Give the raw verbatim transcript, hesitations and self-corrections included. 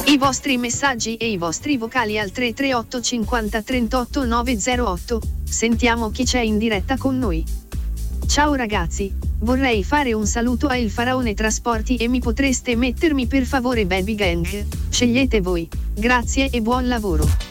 I vostri messaggi e i vostri vocali al tre tre otto cinquanta trentotto nove zero otto, sentiamo chi c'è in diretta con noi. Ciao ragazzi, vorrei fare un saluto a Il Faraone Trasporti e mi potreste mettermi per favore Baby Gang? Scegliete voi, grazie e buon lavoro.